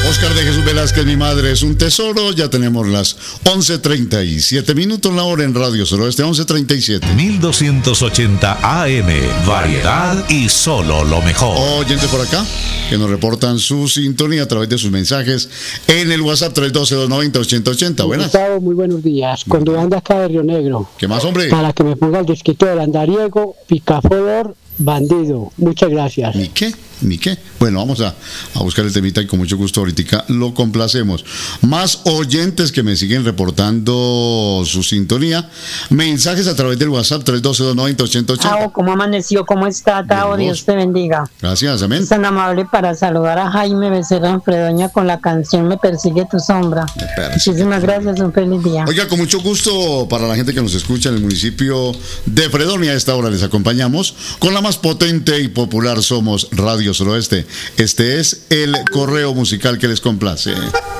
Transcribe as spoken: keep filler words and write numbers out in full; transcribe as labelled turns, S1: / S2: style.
S1: Oscar de Jesús Velázquez, mi madre es un tesoro. Ya tenemos las once treinta y siete minutos la hora en Radio Suroeste, once treinta y siete.
S2: mil doscientos ochenta A M, variedad y solo lo mejor.
S1: Oyentes por acá que nos reportan su sintonía a través de sus mensajes en el WhatsApp tres uno dos, dos nueve cero, ocho cero cero. Buenas.
S3: Gustavo, muy buenos días. Cuando anda acá de Río Negro.
S1: ¿Qué más, hombre?
S3: Para que me ponga el disquito del andariego, picaflor, bandido. Muchas gracias.
S1: ¿Ni qué? ¿Ni qué? Bueno, vamos a, a buscar el temita y con mucho gusto ahorita lo complacemos. Más oyentes que me siguen reportando su sintonía. Mensajes a través del WhatsApp tres uno dos, dos nueve cero, ocho cero cero.
S4: Tao, ¿cómo amaneció? ¿Cómo está, Tao? Dios te bendiga.
S1: Gracias, amén.
S4: Es tan amable para saludar a Jaime Becerra Fredoña con la canción Me persigue tu sombra. Muchísimas gracias, un feliz día.
S1: Oiga, con mucho gusto para la gente que nos escucha en el municipio de Fredonia. A esta hora les acompañamos con la más potente y popular Somos Radio Suroeste. Este es el correo musical que les complace.